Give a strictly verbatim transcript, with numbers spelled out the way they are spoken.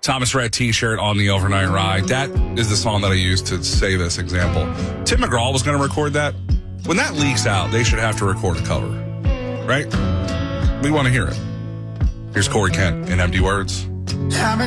Thomas Rhett t-shirt on the overnight ride. That is the song that I used to say this example. Tim McGraw was going to record that. When that leaks out, they should have to record a cover, right? We want to hear it. Here's Corey Kent in Empty Words.